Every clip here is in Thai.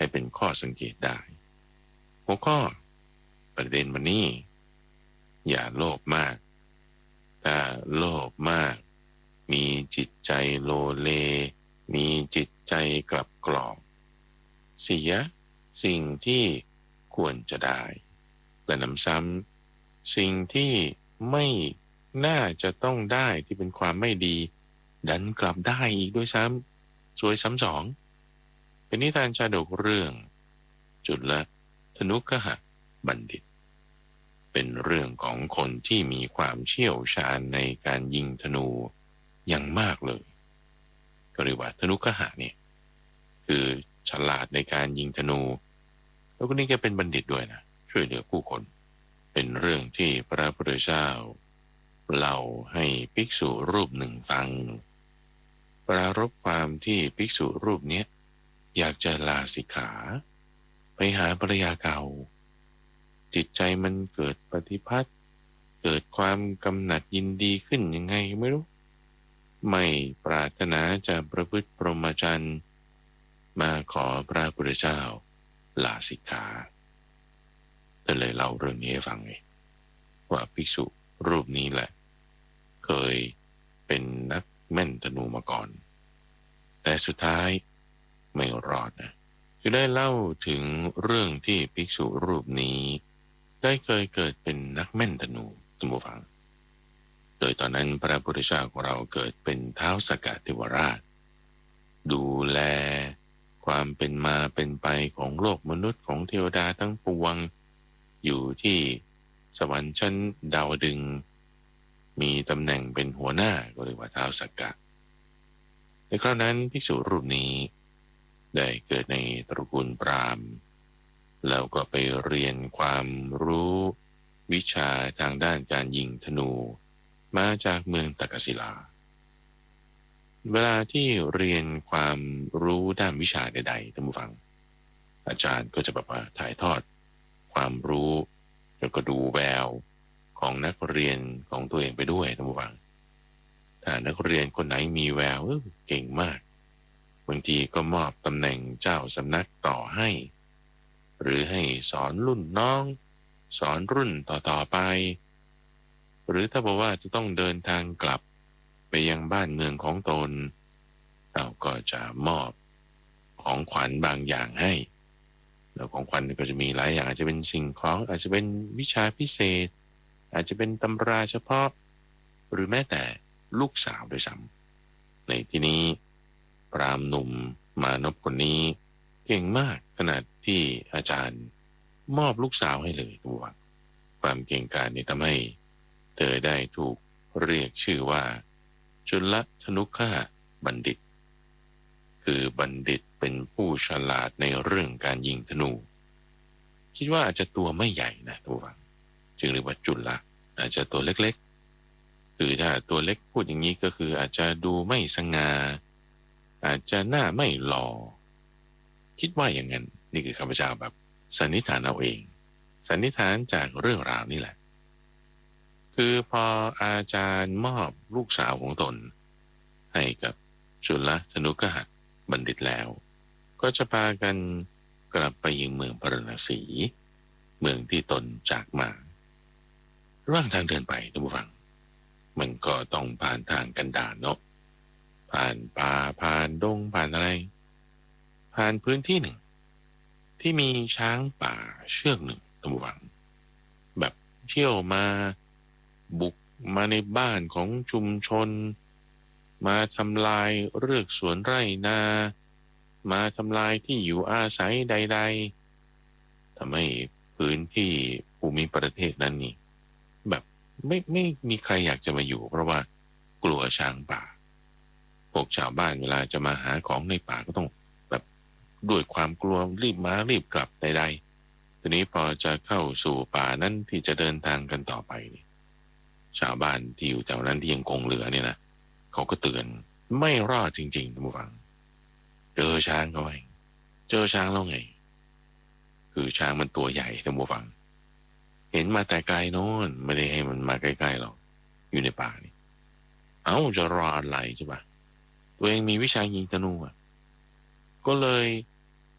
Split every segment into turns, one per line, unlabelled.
เป็นข้อสังเกตได้หัวข้อประเด็นวันนี้อย่าโลภมากถ้าโลภมากมีจิตใจโลเลมีจิตใจกลับกรอกเสียสิ่งที่ควรจะได้และนำซ้ำสิ่งที่ไม่น่าจะต้องได้ที่เป็นความไม่ดีดันกลับได้อีกด้วยซ้ำสวยซ้ำสองเป็นนิทานชาดกเรื่องจุลธนุกหบัณฑิตเป็นเรื่องของคนที่มีความเชี่ยวชาญในการยิงธนูอย่างมากเลยก็เรียกว่าธนุกหะเนี่ยคือฉลาดในการยิงธนูแล้วก็นี่แกเป็นบัณฑิตด้วยนะช่วยเหลือผู้คนเป็นเรื่องที่พระพุทธเจ้าเล่าให้ภิกษุรูปหนึ่งฟังปรารภความที่ภิกษุรูปนี้อยากจะลาสิกขาไปหาภรรยาเก่าจิตใจมันเกิดปฏิภาณเกิดความกำหนัดยินดีขึ้นยังไงไม่รู้ไม่ปรารถนาจะประพฤติพรหมจรรย์มาขอพระพุทธเจ้าลาสิกขาท่านเลยเล่าเรื่องนี้ให้ฟังไงว่าภิกษุรูปนี้แหละเคยเป็นนักแม่นธนูมาก่อนแต่สุดท้ายไม่รอดนะคือได้เล่าถึงเรื่องที่ภิกษุรูปนี้ได้เคยเกิดเป็นนักแม่นธนูท่านผู้ฟังโดยตอนนั้นพระพุทธเจ้าของเราเกิดเป็นท้าวสักกะเทวราชดูแลความเป็นมาเป็นไปของโลกมนุษย์ของเทวดาทั้งปวงอยู่ที่สวรรค์ชั้นดาวดึงส์มีตำแหน่งเป็นหัวหน้าก็เรียกว่าท้าวสักกะในคราวนั้นภิกษุรูปนี้ได้เกิดในตระกูลพราหมณ์แล้วก็ไปเรียนความรู้วิชาทางด้านการยิงธนูมาจากเมืองตักกศิลาเวลาที่เรียนความรู้ด้านวิชาใดๆท่านผู้ฟังอาจารย์ก็จะแบบว่าถ่ายทอดความรู้แล้วก็ดูแววของนักเรียนของตัวเองไปด้วยท่านผู้ฟังถ้านักเรียนคนไหนมีแววเก่งมากบางทีก็มอบตำแหน่งเจ้าสำนักต่อให้หรือให้สอนรุ่นน้องสอนรุ่นต่อๆไปหรือถ้าบอกว่าจะต้องเดินทางกลับไปยังบ้านเมืองของตนเราก็จะมอบของขวัญบางอย่างให้แล้วของขวัญก็จะมีหลายอย่างอาจจะเป็นสิ่งของอาจจะเป็นวิชาพิเศษอาจจะเป็นตำราเฉพาะหรือแม้แต่ลูกสาวด้วยซ้ำในที่นี้พราหมณ์หนุ่มมานพคนนี้เก่งมากขนาดที่อาจารย์มอบลูกสาวให้เลยดูว่าความเก่งกาจนี่ทำให้เธอได้ถูกเรียกชื่อว่าจุลธนุกหบัณฑิตคือบัณฑิตเป็นผู้ฉลาดในเรื่องการยิงธนูคิดว่าอาจจะตัวไม่ใหญ่นะทุกท่านจึงเรียกว่าจุลอาจจะตัวเล็กๆคือถ้าตัวเล็กพูดอย่างนี้ก็คืออาจจะดูไม่สง่าอาจจะหน้าไม่หล่อคิดว่าอย่างนั้นนี่คือข้าพเจ้าแบบสันนิษฐานเอาเองสันนิษฐานจากเรื่องราวนี่แหละคือพออาจารย์มอบลูกสาวของตนให้กับจุลธนุกหบัณฑิตแล้วก็จะพากันกลับไปยังเมืองพาราณสีเมืองที่ตนจากมาระหว่างทางเดินไปท่านผู้ฟังมันก็ต้องผ่านทางกันดารเนาะผ่านป่าผ่านดงผ่านอะไรผ่านพื้นที่หนึ่งที่มีช้างป่าเชือกหนึ่งท่านผู้ฟังแบบเที่ยวมาบุกมาในบ้านของชุมชนมาทำลายเรือกสวนไร่นามาทำลายที่อยู่อาศัยใดๆทำให้พื้นที่ภูมิประเทศนั้นนี่แบบไม่มีใครอยากจะมาอยู่เพราะว่ากลัวช้างป่าพวกชาวบ้านเวลาจะมาหาของในป่าก็ต้องแบบด้วยความกลัวรีบมารีบกลับใดๆทีนี้พอจะเข้าสู่ป่านั้นที่จะเดินทางกันต่อไปนี่ชาวบ้านที่อยู่แถวนั้นที่ยังคงเหลือเนี่ยนะเขาก็เตือนไม่รอดจริงๆท่านผู้ฟังเจอช้างเขาไว้เจอช้างแล้วไงคือช้างมันตัวใหญ่ท่านผู้ฟังเห็นมาแต่ไกลโน้นไม่ได้ให้มันมาใกล้ๆหรอกอยู่ในป่านี่จะรออะไรใช่ปะตัวเองมีวิชายิงธนูก็เลย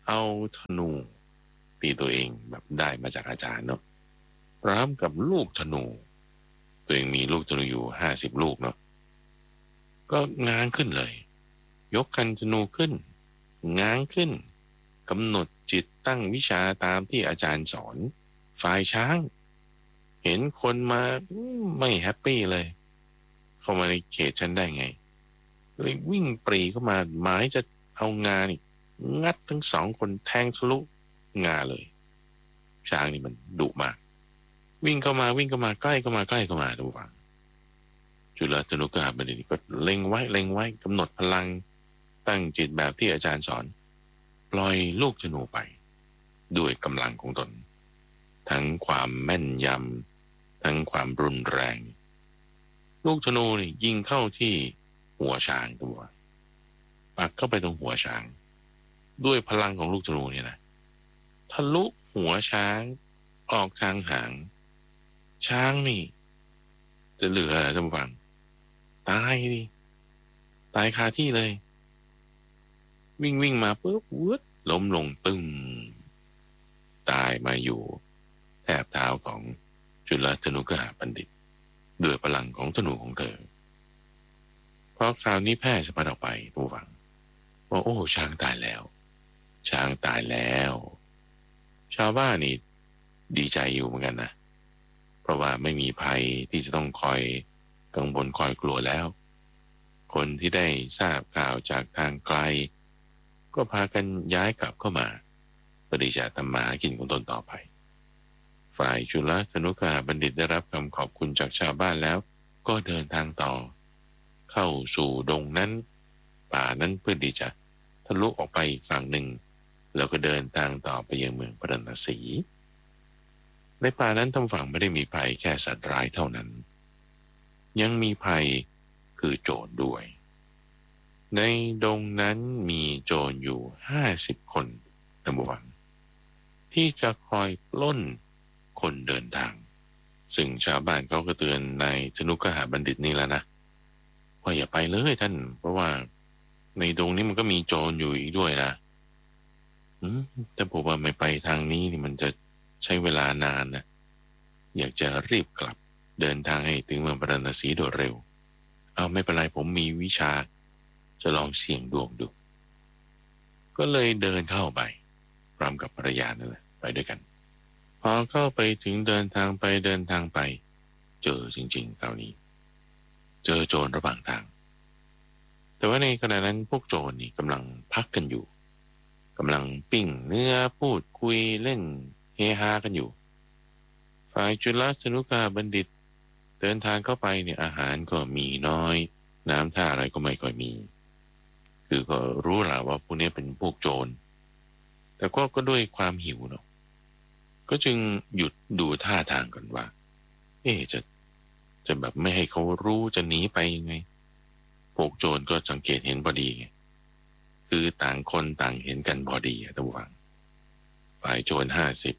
เอาธนูที่ตัวเองแบบได้มาจากอาจารย์เนาะพร้อมกับลูกธนูตัวเองมีลูกธนูอยู่50 ลูกเนาะก็ง้างขึ้นเลยยกคันธนูขึ้นง้างขึ้นกำหนดจิตตั้งวิชาตามที่อาจารย์สอนฝ่ายช้างเห็นคนมาไม่แฮปปี้เลยเข้ามาในเขตฉันได้ไงเลยวิ่งปรีเข้ามาหมายจะเอางานี่งัดทั้งสองคนแทงทะลุงาเลยช้างนี่มันดุมากวิ่งเข้ามาใกล้เข้ามาดูฟังจุลธนุกาบดินก็เล็งไว้กำหนดพลังตั้งจิตแบบที่อาจารย์สอนปล่อยลูกธนูไปด้วยกำลังของตนทั้งความแม่นยำทั้งความรุนแรงลูกธนูนี่ยิงเข้าที่หัวช้างตัวปักเข้าไปตรงหัวช้างด้วยพลังของลูกธนูเนี่ยนะทะลุหัวช้างออกทางหางช้างนี่จะเหลือท่านผู้ฟังตายดิตายคาที่เลยวิ่งมาปุ๊บวุดล้มลงตึงตายมาอยู่แทบเท้าของจุลธนุกหบัณฑิตด้วยพลังของธนูของเธอเพราะข่าวนี้แพร่สะพัดออกไปผู้ฟังว่าโอ้ช้างตายแล้วช้างตายแล้วชาวบ้านนี่ดีใจอยู่เหมือนกันนะเพราะว่าไม่มีภัยที่จะต้องคอยกังวลคอยกลัวแล้วคนที่ได้ทราบข่าวจากทางไกลก็พากันย้ายกลับเข้ามาเพื่อที่จะทำมาหากินของตนต่อไปฝ่ายจุลธนุกหบัณฑิตได้รับคำขอบคุณจากชาวบ้านแล้วก็เดินทางต่อเข้าสู่ดงนั้นป่านั้นเพื่อที่จะทะลุออกไปอีกฝั่งหนึ่งแล้วก็เดินทางต่อไปยังเมืองพาราณสีในป่านั้นทางฝั่งไม่ได้มีภัยแค่สัตว์ร้ายเท่านั้นยังมีภัยคือโจรด้วยในดงนั้นมีโจรอยู่50 คนท่านผู้ฟังที่จะคอยปล้นคนเดินทางซึ่งชาวบ้านเขาก็เตือนนายธนุกหบัณฑิตนี่แล้วนะว่าอย่าไปเลยท่านเพราะว่าในดงนี้มันก็มีโจรอยู่อีกด้วยนะแต่ผมว่าไม่ไปทางนี้นี่มันจะใช้เวลานานนะอยากจะรีบกลับเดินทางให้ถึงเมืองพาราณสีโดยเร็วเอาไม่เป็นไรผมมีวิชาจะลองเสี่ยงดวงดูก็เลยเดินเข้าไปพร้อมกับภรรยานั่นแหละไปด้วยกันพอเข้าไปถึงเดินทางไปเจอจริงๆคราวนี้เจอโจรระหว่างทางแต่ว่าในขณะนั้นพวกโจรนี่กำลังพักกันอยู่กำลังปิ้งเนื้อพูดคุยเล่นเฮฮากันอยู่ฝ่ายจุลธนุกหบัณฑิตเดินทางเข้าไปเนี่ยอาหารก็มีน้อยน้ำท่าอะไรก็ไม่ค่อยมีคือก็รู้แหละว่าพวกนี้เป็นพวกโจรแต่ก็ด้วยความหิวเนาะก็จึงหยุดดูท่าทางก่อนว่าจะแบบไม่ให้เขารู้จะหนีไปยังไงพวกโจรก็สังเกตเห็นพอดีไงคือต่างคนต่างเห็นกันพอดีท่านผู้ฟังฝ่ายโจร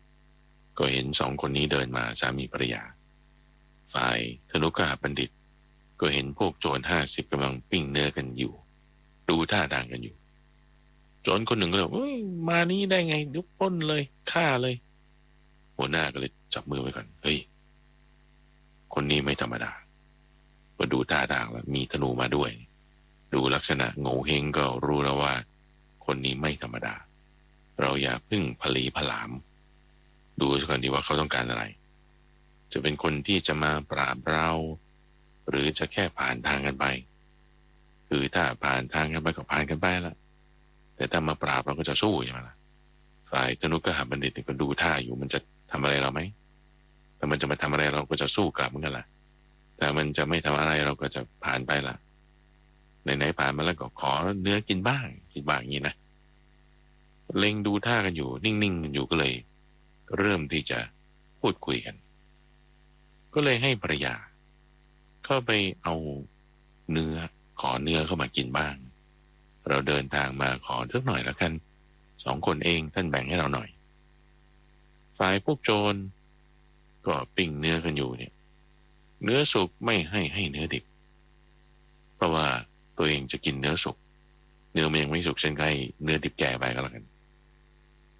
50ก็เห็น2 คนนี้เดินมาสามีภรรยาฝ่ายธนุกหบัณฑิตก็เห็นพวกโจร50กำลังปิ้งเนื้อกันอยู่ดูท่าทางกันอยู่โจรคนหนึ่งก็เลยมานี้ได้ไงเดี๋ยวปล้นเลยฆ่าเลยหัวหน้าก็เลยจับมือไว้ก่อนเฮ้ยคนนี้ไม่ธรรมดาก็ดูท่าทางแล้วมีธนูมาด้วยดูลักษณะโง่เฮงก็รู้แล้วว่าคนนี้ไม่ธรรมดาเราอย่าพึ่งพลีพลามดูก่อนดีว่าเขาต้องการอะไรจะเป็นคนที่จะมาปราบเราหรือจะแค่ผ่านทางกันไปคือถ้าผ่านทางกันไปก็ผ่านกันไปละแต่ถ้ามาปราบเราก็จะสู้ใช่ไหมล่ะฝ่ายธนุกหบัณฑิตก็ดูท่าอยู่มันจะทำอะไรเราไหมแต่มันจะมาทำอะไรเราก็จะสู้กลับเหมือนกันล่ะแต่มันจะไม่ทำอะไรเราก็จะผ่านไปละไหนๆผ่านมาแล้วก็ขอเนื้อกินบ้างอย่างนี้นะเล็งดูท่ากันอยู่นิ่งๆกันอยู่ก็เลยเริ่มที่จะพูดคุยกันก็เลยให้ภรรยาเข้าไปเอาขอเนื้อเข้ามากินบ้างเราเดินทางมาขอสักหน่อยแล้วกัน2 คนเองท่านแบ่งให้เราหน่อยฝ่ายพวกโจรก็ปิ้งเนื้อกันอยู่เนี่ยเนื้อสุกไม่ให้เนื้อดิบเพราะว่าตัวเองจะกินเนื้อสุกเนื้อมันยังไม่สุกเช่นไงเนื้อดิบแก่ไปก็แล้วกัน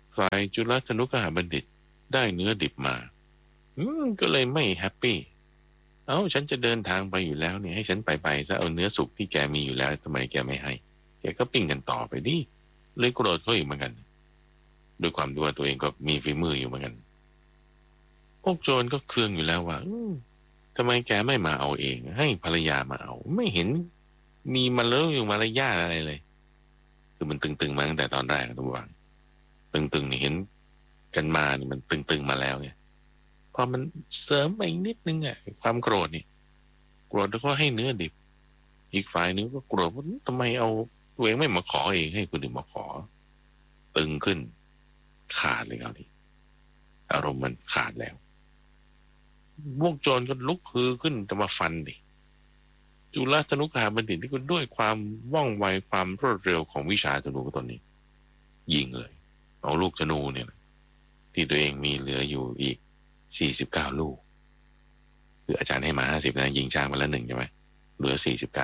ฝ่ายจุลธนุกหบัณฑิตได้เนื้อดิบมาก็เลยไม่แฮปปี้ฉันจะเดินทางไปอยู่แล้วเนี่ยให้ฉันไปซะเอาเนื้อสุกที่แกมีอยู่แล้วทำไมแกไม่ให้แกก็ปิ้งกันต่อไปดิเลยโกรธเขาอีกเหมือนกันด้วยความที่ว่าตัวเองก็มีฝีมืออยู่เหมือนกันพวกโจรก็เคืองอยู่แล้วว่าทำไมแกไม่มาเอาเองให้ภรรยามาเอาไม่เห็นมีมาเลิกอยู่มารยาทอะไรเลยคือมันตึงๆมาตั้งแต่ตอนแรกทุกวันตึงๆนี่เห็นกันมานี่มันตึงๆมาแล้วเนี่ยพอมันเสริมไปอีกนิดนึงความโกรธนี่โกรธแล้วก็ให้เนื้อดิบอีกฝ่ายนึงก็โกรธว่าทำไมเอาตัวเองไม่มาขอเองให้คนอื่นมาขอตึงขึ้นขาดเลยคราวนี้อารมณ์มันขาดแล้วพวกโจรก็ลุกฮือขึ้นจะมาฟันดิจุลธนุกหบัณฑิตนี่ก็ด้วยความว่องไวความรวดเร็วของวิชาธนูตนนี้ยิงเลยเอาลูกธนูเนี่ยที่ตัวเองมีเหลืออยู่อีก49ลูกคืออาจารย์ให้มา50นะยิงช้างมาแล้ว1ใช่ไหมเหลือ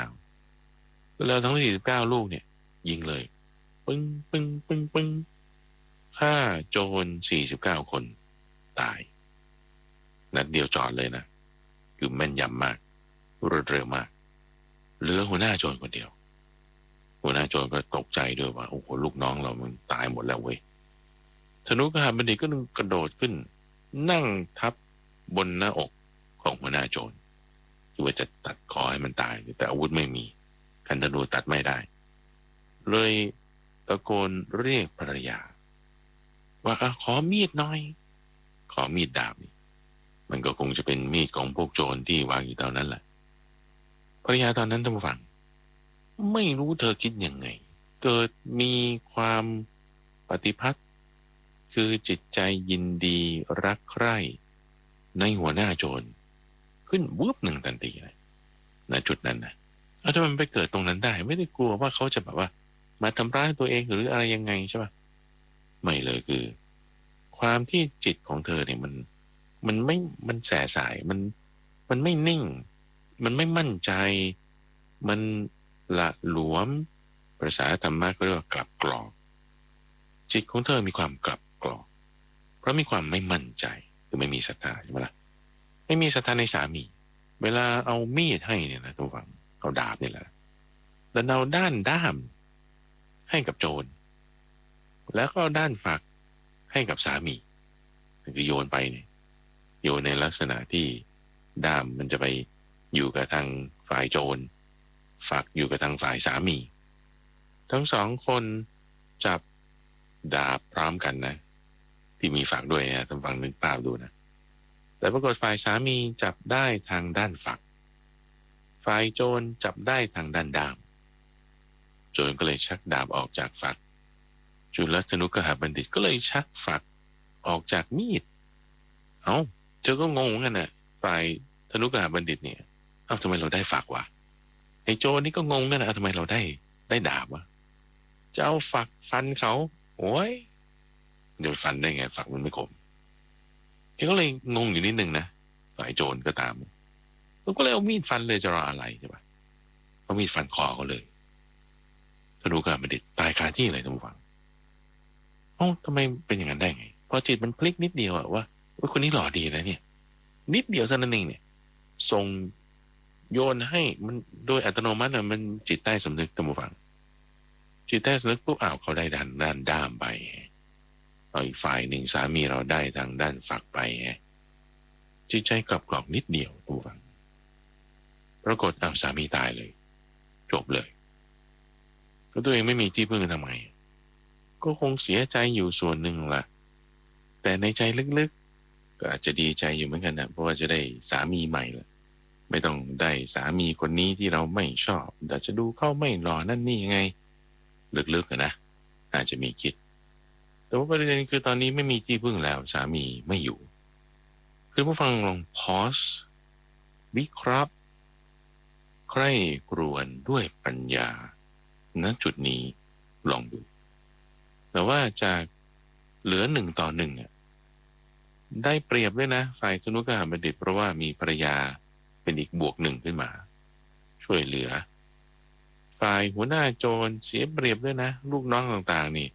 49แล้วทั้ง49ลูกเนี่ยยิงเลยปึ้งปึ้งปึ้งปึ้งฆ่าโจร49คนตายนัดเดียวจอดเลยนะคือแม่นยำมากรวดเร็วมากเหลือหัวหน้าโจรคนเดียวหัวหน้าโจรก็ตกใจด้วยว่าโอ้โหลูกน้องเรามันตายหมดแล้วเว้ยธนุกหบัณฑิตก็กระโดดขึ้นนั่งทับบนหน้าอกของหัวหน้าโจรที่ว่าจะตัดคอให้มันตายแต่อาวุธไม่มีคันธนูตัดไม่ได้เลยตะโกนเรียกภรรยาว่าขอมีดหน่อยขอมีดดาบนี่มันก็คงจะเป็นมีดของพวกโจรที่วางอยู่ตอนนั้นแหละภรรยาตอนนั้นท่านผู้ฟังไม่รู้เธอคิดยังไงเกิดมีความปฏิพัทธ์คือจิตใจยินดีรักใคร่ในหัวหน้าโจรขึ้นวูบหนึ่งทันทีเลยณจุดนั้นนะถ้ามันไปเกิดตรงนั้นได้ไม่ได้กลัวว่าเขาจะแบบว่ามาทำร้ายตัวเองหรืออะไรยังไงใช่ปะไม่เลยคือความที่จิตของเธอเนี่ยมันไม่มันแสสายมันไม่นิ่งมันไม่มั่นใจมันละหลวมภาษาธรรมะก็เรียกว่ากลับกรอกจิตของเธอมีความกลับกรอกเพราะมีความไม่มั่นใจคือไม่มีศรัทธาใช่ไหมล่ะไม่มีศรัทธาในสามีเวลาเอามีดให้เนี่ยนะทุกฝั่งเอาดาบเนี่ยแหละแล้วเอาด้ามให้กับโจรแล้วก็ด้านฝักให้กับสามีคือโยนไปเนี่ยโยนในลักษณะที่ด้ามมันจะไปอยู่กับทางฝ่ายโจรฝักอยู่กับทางฝ่ายสามีทั้งสองคนจับดาบพร้อมกันนะที่มีฝักด้วยนะท่านฟังนึกภาพดูนะแต่ปรากฏฝ่ายสามีจับได้ทางด้านฝักฝ่ายโจรจับได้ทางด้านด้ามโจรก็เลยชักดาบออกจากฝักจุลธนุกหบัณฑิตก็เลยชักฝักออกจากมีดเจ้าก็งงกันน่ะฝ่ายธนุกหบัณฑิตเนี่ยทำไมเราได้ฝักวะไอ้โจรนี่ก็งงกันนะทำไมเราได้ดาบวะจะเอาฝักฟันเขาโอ้ยเดี๋ยวฟันได้ไงฝักมันไม่คมแกก็เลยงงอยู่นิดนึงนะฝ่ายโจรก็ตามก็เลยเอามีดฟันเลยจะรออะไรใช่ปะเอามีดฟันคอเขาเลยธนุกหบัณฑิตตายคาที่เลยท่านผู้ฟังทำไมเป็นอย่างนั้นได้ไงพอจิตมันพลิกนิดเดียวว่าคนนี้หล่อดีนะเนี่ยนิดเดียวเท่านั้นเองเนี่ยส่งโยนให้มันโดยอัตโนมัติมันจิตใต้สำนึกท่านผู้ฟังจิตใต้สำนึกปุ๊บเขาได้ด้านด้ามไปอีกฝ่ายหนึ่งสามีเราได้ทางด้านฝักไปจิตใจกลับกรอกนิดเดียวท่านผู้ฟังปรากฏสามีตายเลยจบเลยก็ตัวเองไม่มีที่พึ่งทำไมก็คงเสียใจอยู่ส่วนหนึ่งล่ะแต่ในใจลึกๆก็อาจจะดีใจอยู่เหมือนกันนะเพราะว่าจะได้สามีใหม่ละไม่ต้องได้สามีคนนี้ที่เราไม่ชอบแต่จะดูเข้าไม่หล่อนั่นนี่ยังไงลึกๆนะอาจจะมีคิดแต่ว่าประเด็นคือตอนนี้ไม่มีที่พึ่งแล้วสามีไม่อยู่คือผู้ฟังลองพอสวิเคราะห์ใคร่ครวญด้วยปัญญาณจุดนี้ลองดูแต่ว่าจากเหลือ1-1ได้เปรียบด้วยนะฝ่ายธนุกหบัณฑิตเพราะว่ามีภรรยาเป็นอีกบวก1ขึ้นมาช่วยเหลือฝ่ายหัวหน้าโจรเสียเปรียบด้วยนะลูกน้องต่างๆนี่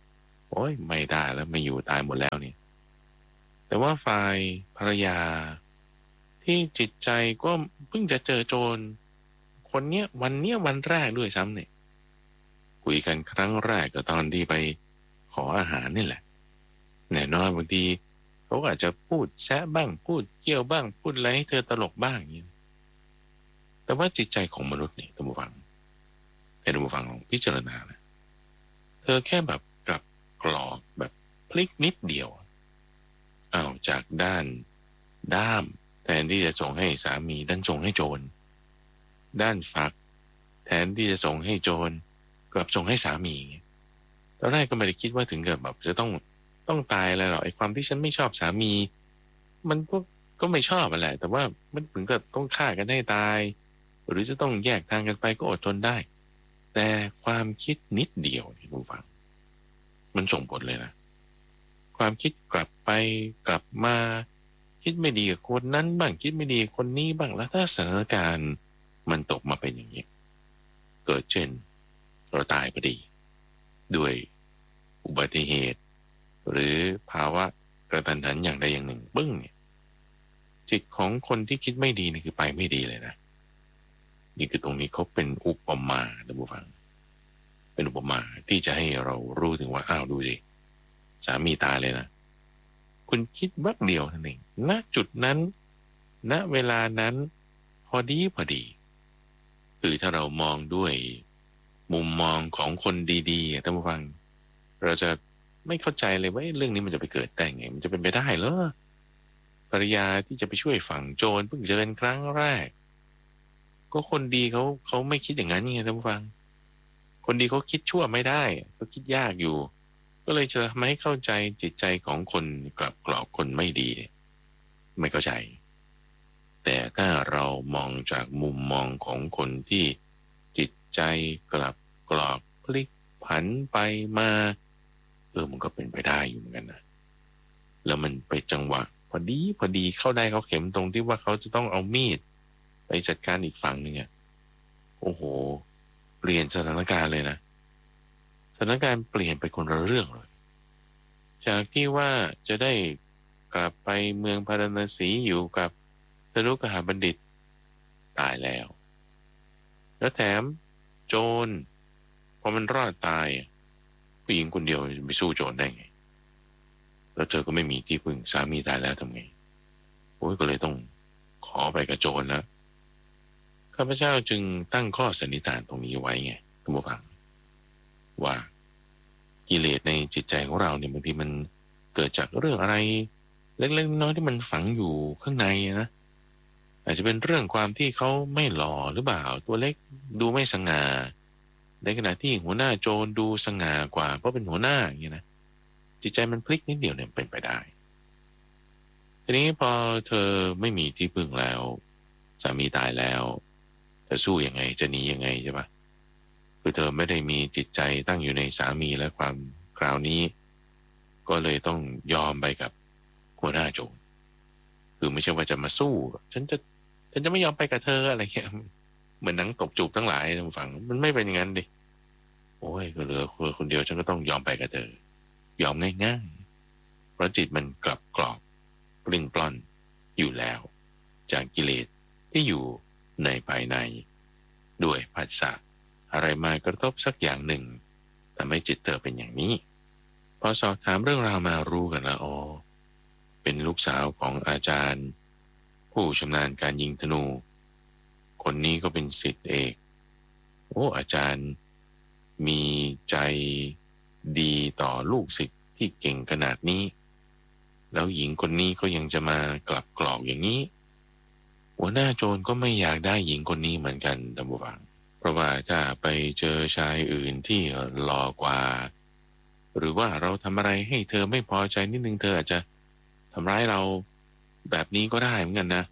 โอ้ยไม่ได้แล้วไม่อยู่ตายหมดแล้วเนี่ยแต่ว่าฝ่ายภรรยาที่จิตใจก็เพิ่งจะเจอโจรคนเนี้ยวันแรกด้วยซ้ำเนี่ยคุยกันครั้งแรกก็ตอนที่ไปขออาหารนี่แหละแน่นอนบางทีเขาอาจจะพูดแซะบ้างพูดเกี่ยวบ้างพูดอะไรให้เธอตลกบ้างอย่างนี้แต่ว่าจิตใจของมนุษย์นี่ท่านผู้ฟังให้ท่านผู้ฟังลองพิจารณานะเธอแค่แบบกลับกรอกแบบพลิกนิดเดียวอ้าวจากด้ามแทนที่จะส่งให้สามีดันส่งให้โจรด้านฝักแทนที่จะส่งให้โจรกลับส่งให้สามีตอนแรกก็ไม่ได้คิดว่าถึงกับแบบจะต้องตายอะไรหรอกไอ้ความที่ฉันไม่ชอบสามีมันก็ไม่ชอบอะไรแต่ว่ามันถึงกับต้องฆ่ากันให้ตายหรือจะต้องแยกทางกันไปก็อดทนได้แต่ความคิดนิดเดียวที่คุณฟังมันส่งผลเลยนะความคิดกลับไปกลับมาคิดไม่ดีกับคนนั้นบ้างคิดไม่ดีกับคนนี้บ้างแล้วถ้าสถานการณ์มันตกมาเป็นอย่างนี้เกิดเช่นเราตายพอดีด้วยอุบัติเหตุหรือภาวะกระทันหันอย่างใดอย่างหนึ่งบึ้งเนี่ยจิตของคนที่คิดไม่ดีนี่คือไปไม่ดีเลยนะนี่คือตรงนี้เขาเป็นอุปมาท่านผู้ฟังเป็นอุปมาที่จะให้เรารู้ถึงว่าอ้าวดูดิสามีตายเลยนะคุณคิดแวบเดียวนั่นเองณจุดนั้นณเวลานั้นพอดีคือถ้าเรามองด้วยมุมมองของคนดีๆท่านผู้ฟังเราจะไม่เข้าใจเลยว่าเรื่องนี้มันจะไปเกิดได้ไงมันจะเป็นไปได้เหรอภรรยาที่จะไปช่วยฝั่งโจรเพิ่งเจอกันครั้งแรกก็คนดีเขาไม่คิดอย่างนั้นไงท่านผู้ฟังคนดีเขาคิดชั่วไม่ได้เขาคิดยากอยู่ก็เลยจะทำให้เข้าใจจิตใจของคนกลับกรอกคนไม่ดีไม่เข้าใจแต่ถ้าเรามองจากมุมมองของคนที่จิตใจกลับกรอกพลิกผันไปมามันก็เป็นไปได้อยู่เหมือนกันนะแล้วมันไปจังหวะพอดีเข้าได้เขาเข็มตรงที่ว่าเขาจะต้องเอามีดไปจัดการอีกฝั่งหนึ่งอ่ะโอ้โหเปลี่ยนสถานการณ์เลยนะสถานการณ์เปลี่ยนไปคนละเรื่องเลยจากที่ว่าจะได้กลับไปเมืองพาราณสีอยู่กับธนุกหบัณฑิตตายแล้วแล้วแถมโจรพอมันรอดตายผู้หญิงคนเดียวจะไปสู้โจรได้ไงแล้วเธอก็ไม่มีที่พึ่งสามีตายแล้วทำไงโอ้ยก็เลยต้องขอไปกับโจรแล้วข้าพเจ้าจึงตั้งข้อสันนิษฐานตรงนี้ไว้ไงท่านผู้ฟังว่ากิเลสในจิตใจของเราเนี่ยบางทีมันเกิดจากเรื่องอะไรเล็กๆน้อยๆที่มันฝังอยู่ข้างในนะอาจจะเป็นเรื่องความที่เขาไม่หล่อหรือเปล่าตัวเล็กดูไม่สง่าในขณะที่หัวหน้าโจรดูสง่ากว่าเพราะเป็นหัวหน้าอย่างนี้นะจิตใจมันพลิกนิดเดียวเนี่ยเป็นไปได้ทีนี้พอเธอไม่มีที่พึ่งแล้วสามีตายแล้วจะสู้ยังไงจะหนียังไงใช่ปะคือเธอไม่ได้มีจิตใจตั้งอยู่ในสามีและความคราวนี้ก็เลยต้องยอมไปกับหัวหน้าโจรคือไม่ใช่ว่าจะมาสู้ฉันจะไม่ยอมไปกับเธออะไรเงี้ยเหมือนหนังตบจูบทั้งหลายทางฝั่งมันไม่เป็นอย่างนั้นดิโอ้ยก็เหลือคนเดียวฉันก็ต้องยอมไปกับเธอยอมง่ายๆเพราะจิตมันกลับกรอกปลิ้นปล้อนอยู่แล้วจากกิเลสที่อยู่ในภายในด้วยผัสสะอะไรมากระทบสักอย่างหนึ่งทำให้จิตเธอเป็นอย่างนี้พอสอบถามเรื่องราวมารู้กันแล้วอ๋อเป็นลูกสาวของอาจารย์ผู้ชำนาญการยิงธนูคนนี้ก็เป็นศิษย์เอกโอ้อาจารย์มีใจดีต่อลูกศิษย์ที่เก่งขนาดนี้แล้วหญิงคนนี้ก็ยังจะมากลับกรอกอย่างนี้หัวหน้าโจรก็ไม่อยากได้หญิงคนนี้เหมือนกันท่านผู้ฟังเพราะว่าถ้าไปเจอชายอื่นที่หล่อกว่าหรือว่าเราทำอะไรให้เธอไม่พอใจนิดนึงเธออาจจะทำร้ายเราแบบนี้ก็ได้เหมือนกันนะ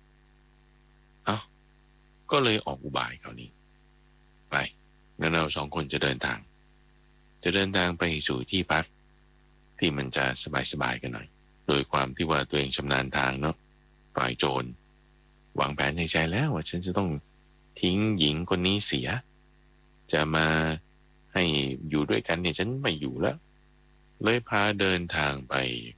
ก็เลยออกอุบายคราวนี้ไปงั้นเราสองคนจะเดินทางไปสู่ที่พักที่มันจะสบายๆกันหน่อยโดยความที่ว่าตัวเองชำนาญทางเนาะฝ่ายโจรวางแผนในใจแล้วว่าฉันจะต้องทิ้งหญิงคนนี้เสียจะมาให้อยู่ด้วยกันเนี่ยฉันไม่อยู่แล้วเลยพาเดินทางไป